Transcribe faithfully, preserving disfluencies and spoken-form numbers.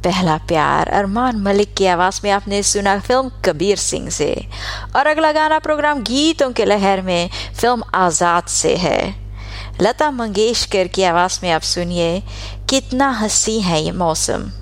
पहला प्यार अरमान मलिक की आवाज में आपने सुना फिल्म कबीर सिंह से। और अगला गाना प्रोग्राम गीतों के लहर में फिल्म आजाद से है। लता मंगेशकर की आवाज में आप सुनिए कितना हंसी है ये मौसम।